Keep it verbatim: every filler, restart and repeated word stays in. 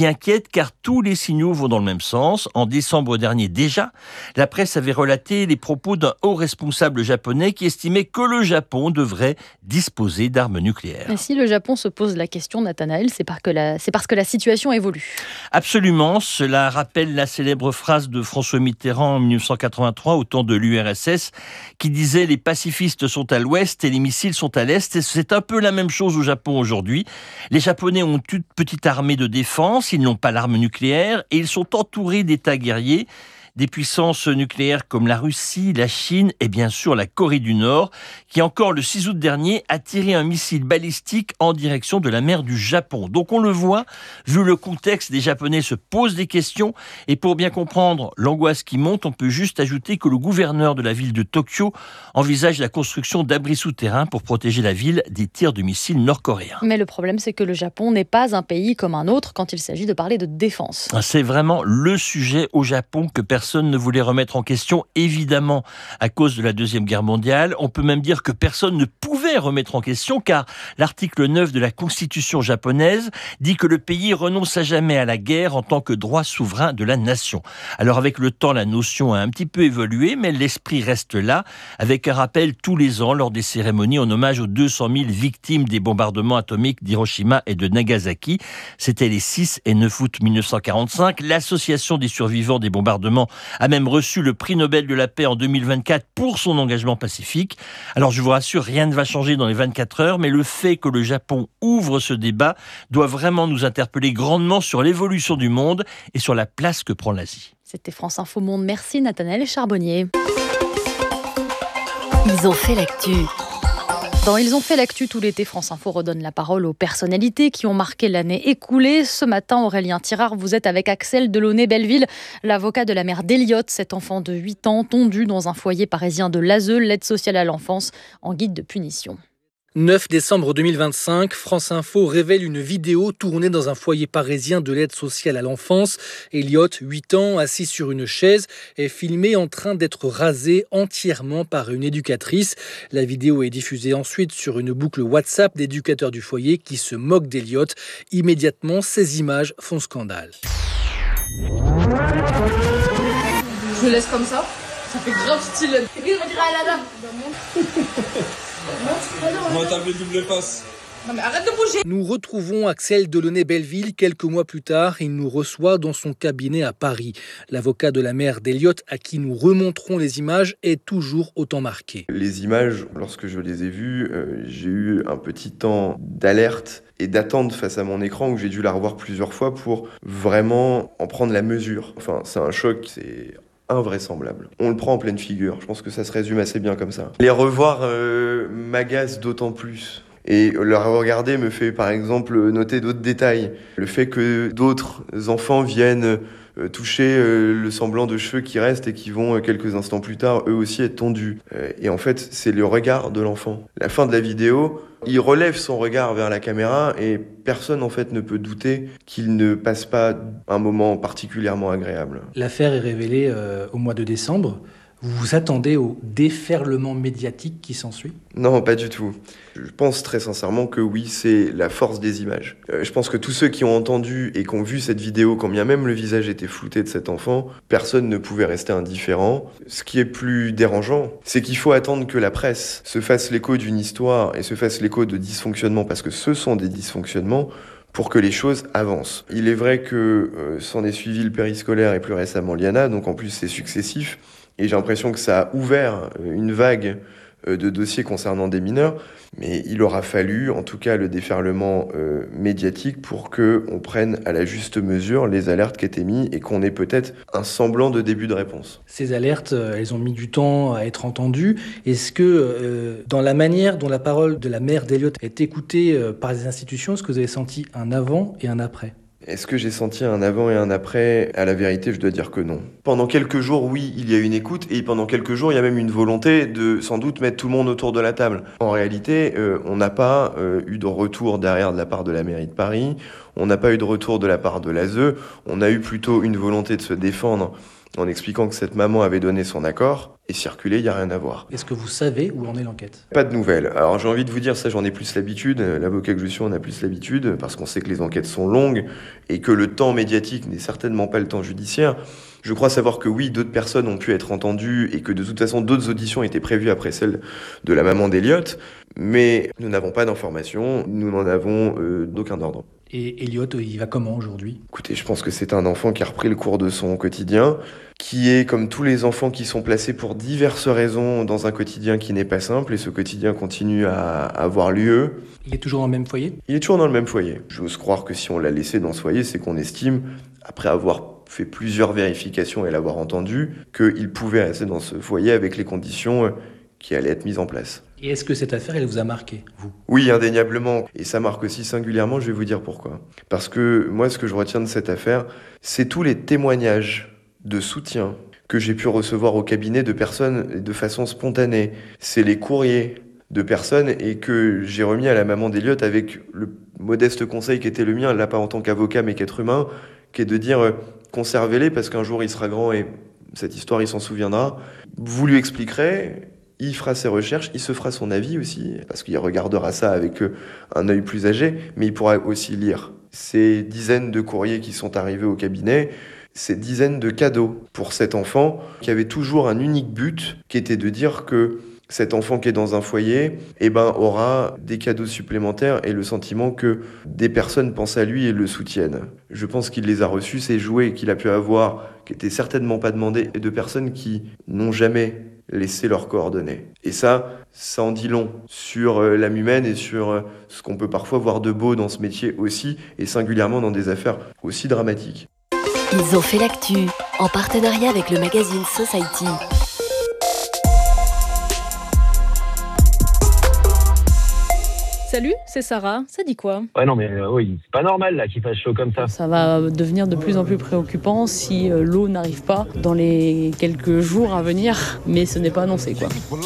qui inquiète car tous les signaux vont dans le même sens. En décembre dernier déjà, la presse avait relaté les propos d'un haut responsable japonais qui estimait que le Japon devrait disposer d'armes nucléaires. Et si le Japon se pose la question, Nathanaël, c'est parce que la, c'est parce que la situation évolue. Absolument, cela rappelle la célèbre phrase de François Mitterrand en dix-neuf cent quatre-vingt-trois au temps de l'U R S S qui disait « Les pacifistes sont à l'ouest et les missiles sont à l'est ». Et c'est un peu la même chose au Japon aujourd'hui. Les Japonais ont une petite armée de défense, ils n'ont pas l'arme nucléaire et ils sont entourés d'États guerriers. Des puissances nucléaires comme la Russie, la Chine et bien sûr la Corée du Nord, qui encore le six août dernier a tiré un missile balistique en direction de la mer du Japon. Donc on le voit, vu le contexte, les Japonais se posent des questions et pour bien comprendre l'angoisse qui monte, on peut juste ajouter que le gouverneur de la ville de Tokyo envisage la construction d'abris souterrains pour protéger la ville des tirs de missiles nord-coréens. Mais le problème, c'est que le Japon n'est pas un pays comme un autre quand il s'agit de parler de défense. C'est vraiment le sujet au Japon que personne Personne ne voulait remettre en question, évidemment, à cause de la Deuxième Guerre mondiale. On peut même dire que personne ne pouvait remettre en question, car l'article neuf de la Constitution japonaise dit que le pays renonce à jamais à la guerre en tant que droit souverain de la nation. Alors avec le temps, la notion a un petit peu évolué, mais l'esprit reste là, avec un rappel tous les ans lors des cérémonies en hommage aux deux cent mille victimes des bombardements atomiques d'Hiroshima et de Nagasaki. C'était les six et neuf août mille neuf cent quarante-cinq. L'association des survivants des bombardements a même reçu le prix Nobel de la paix en deux mille vingt-quatre pour son engagement pacifique. Alors je vous rassure, rien ne va changer dans les vingt-quatre heures, mais le fait que le Japon ouvre ce débat doit vraiment nous interpeller grandement sur l'évolution du monde et sur la place que prend l'Asie. C'était France Info Monde. Merci Nathanaël Charbonnier. Ils ont fait l'actu. Dans Ils ont fait l'actu tout l'été, France Info redonne la parole aux personnalités qui ont marqué l'année écoulée. Ce matin, Aurélien Tirard, vous êtes avec Axel Delaunay-Belleville, l'avocat de la mère d'Eliott, cet enfant de huit ans tondu dans un foyer parisien de l'A S E, l'aide sociale à l'enfance, en guide de punition. neuf décembre deux mille vingt-cinq, France Info révèle une vidéo tournée dans un foyer parisien de l'aide sociale à l'enfance. Eliott, huit ans, assis sur une chaise, est filmé en train d'être rasé entièrement par une éducatrice. La vidéo est diffusée ensuite sur une boucle WhatsApp d'éducateurs du foyer qui se moquent d'Eliott. Immédiatement, ces images font scandale. Je le laisse comme ça. Ça fait grave style. Et puis on dirait Aladdin. Moi, t'as le double face. Non mais arrête de bouger. Nous retrouvons Axel Delaunay-Belleville quelques mois plus tard. Il nous reçoit dans son cabinet à Paris. L'avocat de la mère d'Eliott, à qui nous remontrons les images, est toujours autant marqué. Les images, lorsque je les ai vues, euh, j'ai eu un petit temps d'alerte et d'attente face à mon écran où j'ai dû la revoir plusieurs fois pour vraiment en prendre la mesure. Enfin, c'est un choc, c'est invraisemblable. On le prend en pleine figure. Je pense que ça se résume assez bien comme ça. Les revoir euh, m'agace d'autant plus. Et le regarder me fait par exemple noter d'autres détails. Le fait que d'autres enfants viennent euh, toucher euh, le semblant de cheveux qui reste et qui vont euh, quelques instants plus tard eux aussi être tondus. Euh, et en fait, c'est le regard de l'enfant. La fin de la vidéo, il relève son regard vers la caméra et personne en fait ne peut douter qu'il ne passe pas un moment particulièrement agréable. L'affaire est révélée euh, au mois de décembre. Vous vous attendez au déferlement médiatique qui s'ensuit ? Non, pas du tout. Je pense très sincèrement que oui, c'est la force des images. Euh, je pense que tous ceux qui ont entendu et qui ont vu cette vidéo, quand bien même le visage était flouté de cet enfant, personne ne pouvait rester indifférent. Ce qui est plus dérangeant, c'est qu'il faut attendre que la presse se fasse l'écho d'une histoire et se fasse l'écho de dysfonctionnements, parce que ce sont des dysfonctionnements, pour que les choses avancent. Il est vrai que euh, s'en est suivi le périscolaire et plus récemment l'I A N A, donc en plus c'est successif. Et j'ai l'impression que ça a ouvert une vague de dossiers concernant des mineurs. Mais il aura fallu, en tout cas, le déferlement euh, médiatique pour qu'on prenne à la juste mesure les alertes qui étaient mises et qu'on ait peut-être un semblant de début de réponse. Ces alertes, elles ont mis du temps à être entendues. Est-ce que, euh, dans la manière dont la parole de la mère d'Eliott est écoutée euh, par les institutions, est-ce que vous avez senti un avant et un après ? Est-ce que j'ai senti un avant et un après ? À la vérité, je dois dire que non. Pendant quelques jours, oui, il y a une écoute, et pendant quelques jours, il y a même une volonté de, sans doute, mettre tout le monde autour de la table. En réalité, euh, on n'a pas euh, eu de retour derrière de la part de la mairie de Paris, on n'a pas eu de retour de la part de l'A S E, on a eu plutôt une volonté de se défendre en expliquant que cette maman avait donné son accord, et circuler, il n'y a rien à voir. Est-ce que vous savez où en est l'enquête ? Pas de nouvelles. Alors j'ai envie de vous dire, ça j'en ai plus l'habitude, l'avocat que je suis en a plus l'habitude, parce qu'on sait que les enquêtes sont longues, et que le temps médiatique n'est certainement pas le temps judiciaire. Je crois savoir que oui, d'autres personnes ont pu être entendues, et que de toute façon d'autres auditions étaient prévues après celle de la maman d'Eliott, mais nous n'avons pas d'informations, nous n'en avons euh, d'aucun ordre. Et Eliott, il va comment aujourd'hui ? Écoutez, je pense que c'est un enfant qui a repris le cours de son quotidien, qui est comme tous les enfants qui sont placés pour diverses raisons dans un quotidien qui n'est pas simple, et ce quotidien continue à avoir lieu. Il est toujours dans le même foyer ? Il est toujours dans le même foyer. J'ose croire que si on l'a laissé dans ce foyer, c'est qu'on estime, après avoir fait plusieurs vérifications et l'avoir entendu, qu'il pouvait rester dans ce foyer avec les conditions qui allaient être mises en place. Et est-ce que cette affaire, elle vous a marqué, vous ? Oui, indéniablement. Et ça marque aussi singulièrement, je vais vous dire pourquoi. Parce que moi, ce que je retiens de cette affaire, c'est tous les témoignages de soutien que j'ai pu recevoir au cabinet de personnes de façon spontanée. C'est les courriers de personnes et que j'ai remis à la maman d'Eliott avec le modeste conseil qui était le mien, là pas en tant qu'avocat mais qu'être humain, qui est de dire euh, conservez-les parce qu'un jour il sera grand et cette histoire il s'en souviendra. Vous lui expliquerez. Il fera ses recherches, il se fera son avis aussi, parce qu'il regardera ça avec un œil plus âgé, mais il pourra aussi lire ces dizaines de courriers qui sont arrivés au cabinet, ces dizaines de cadeaux pour cet enfant qui avait toujours un unique but, qui était de dire que cet enfant qui est dans un foyer eh ben, aura des cadeaux supplémentaires et le sentiment que des personnes pensent à lui et le soutiennent. Je pense qu'il les a reçus, ces jouets qu'il a pu avoir, qui n'étaient certainement pas demandés, et de personnes qui n'ont jamais laisser leurs coordonnées. Et ça, ça en dit long sur l'âme humaine et sur ce qu'on peut parfois voir de beau dans ce métier aussi, et singulièrement dans des affaires aussi dramatiques. Ils ont fait l'actu, en partenariat avec le magazine Society. Salut, c'est Sarah. Ça dit quoi ? Ouais, non, mais euh, oui, c'est pas normal là qu'il fasse chaud comme ça. Ça va devenir de plus en plus préoccupant si euh, l'eau n'arrive pas dans les quelques jours à venir, mais ce n'est pas annoncé, quoi.